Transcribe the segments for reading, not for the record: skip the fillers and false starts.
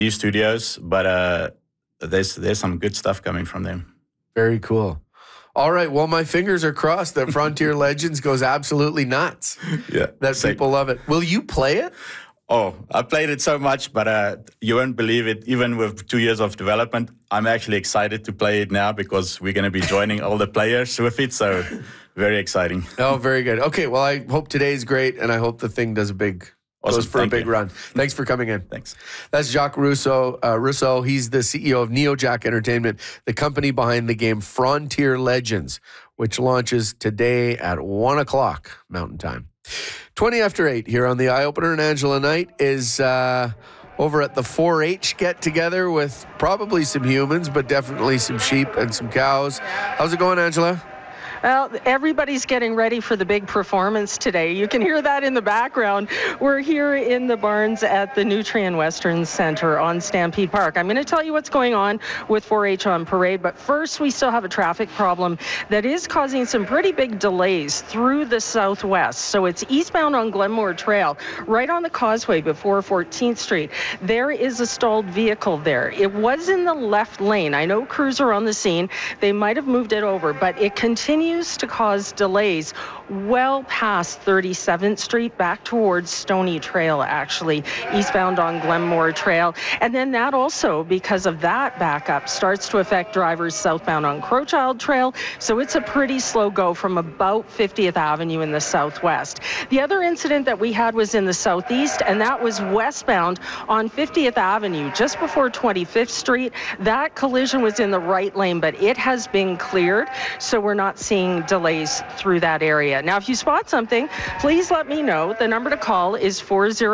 new studios, but there's some good stuff coming from them. Very cool. All right. Well, my fingers are crossed that Frontier Legends goes absolutely nuts. Yeah. That people love it. Will you play it? Oh, I played it so much, but you won't believe it. Even with 2 years of development, I'm actually excited to play it now because we're going to be joining all the players with it. So very exciting. Oh, very good. Okay. Well, I hope today's great, and I hope the thing does a big run. Thanks for coming in. Thanks. That's Jacques Rousseau. He's the CEO of NeoJack Entertainment, the company behind the game Frontier Legends, which launches today at 1 o'clock Mountain Time. 20 after 8 here on the Eye Opener, and Angela Knight is over at the 4-H get-together with probably some humans, but definitely some sheep and some cows. How's it going, Angela? Well, everybody's getting ready for the big performance today. You can hear that in the background. We're here in the barns at the Nutrien Western Center on Stampede Park. I'm going to tell you what's going on with 4-H on Parade, but first we still have a traffic problem that is causing some pretty big delays through the southwest. So it's eastbound on Glenmore Trail, right on the causeway before 14th Street. There is a stalled vehicle there. It was in the left lane. I know crews are on the scene. They might have moved it over, but it continues to cause delays well past 37th Street back towards Stony Trail, actually, eastbound on Glenmore Trail. And then that also, because of that backup, starts to affect drivers southbound on Crowchild Trail. So it's a pretty slow go from about 50th Avenue in the southwest. The other incident that we had was in the southeast, and that was westbound on 50th Avenue, just before 25th Street. That collision was in the right lane, but it has been cleared, so we're not seeing delays through that area. Now, if you spot something, please let me know. The number to call is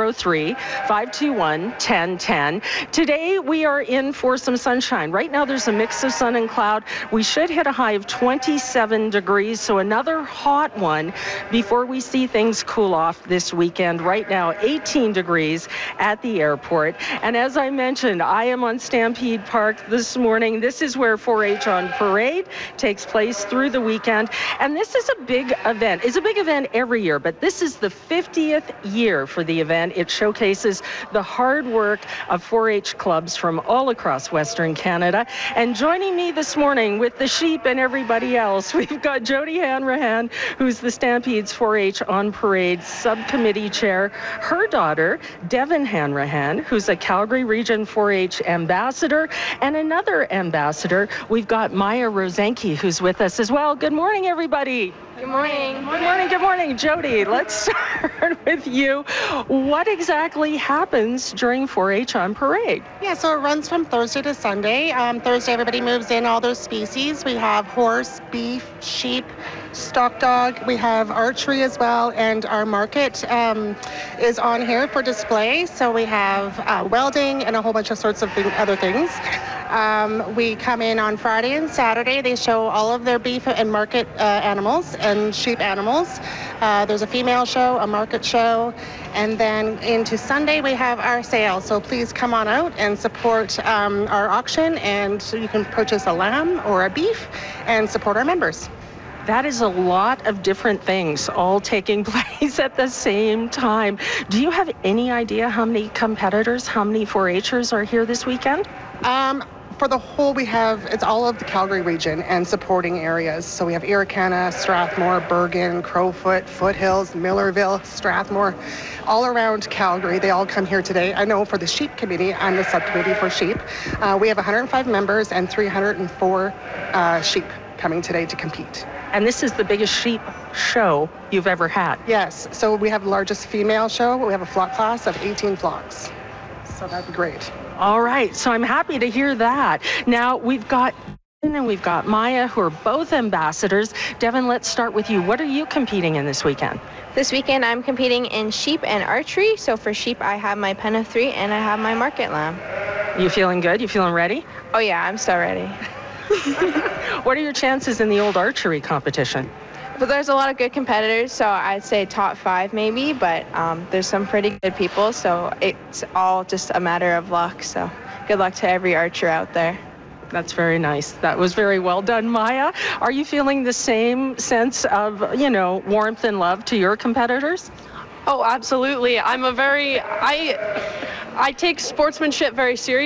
403-521-1010. Today, we are in for some sunshine. Right now, there's a mix of sun and cloud. We should hit a high of 27 degrees, so another hot one before we see things cool off this weekend. Right now, 18 degrees at the airport. And as I mentioned, I am on Stampede Park this morning. This is where 4-H on Parade takes place through the weekend. And this is a big event. It's a big event every year, but this is the 50th year for the event. It showcases the hard work of 4-H clubs from all across Western Canada. And joining me this morning with the sheep and everybody else, we've got Jody Hanrahan, who's the Stampede's 4-H on Parade subcommittee chair. Her daughter, Devin Hanrahan, who's a Calgary Region 4-H ambassador, and another ambassador. We've got Maya Rosenke, who's with us as well. Good morning, everybody. Good morning. Good morning. Good morning, Jody. Let's start with you. What exactly happens during 4-H on Parade? Yeah, so it runs from Thursday to Sunday. Thursday, everybody moves in all those species. We have horse, beef, sheep, stock dog. We have archery as well, and our market is on here for display. So we have welding and a whole bunch of sorts of other things. We come in on Friday and Saturday. They show all of their beef and market animals and sheep animals. There's a female show, a market show, and then into Sunday we have our sale. So please come on out and support our auction, and you can purchase a lamb or a beef and support our members. That is a lot of different things all taking place at the same time. Do you have any idea how many competitors, how many 4-Hers are here this weekend? For the whole, it's all of the Calgary region and supporting areas. So we have Irricana, Strathmore, Bergen, Crowfoot, Foothills, Millerville, Strathmore, all around Calgary. They all come here today. I know for the sheep committee, I'm the subcommittee for sheep. We have 105 members and 304 sheep coming today to compete. And this is the biggest sheep show you've ever had? Yes. So we have the largest female show. We have a flock class of 18 flocks. So that'd be great. All right, so I'm happy to hear that. Now, we've got Devin and we've got Maya, who are both ambassadors. Devin, let's start with you. What are you competing in this weekend? This weekend, I'm competing in sheep and archery. So for sheep, I have my pen of 3 and I have my market lamb. You feeling good? You feeling ready? Oh yeah, I'm so ready. What are your chances in the old archery competition? But there's a lot of good competitors, so I'd say top 5 maybe, but there's some pretty good people, so it's all just a matter of luck. So good luck to every archer out there. That's very nice. That was very well done, Maya. Are you feeling the same sense of, warmth and love to your competitors? Oh, absolutely. I take sportsmanship very seriously.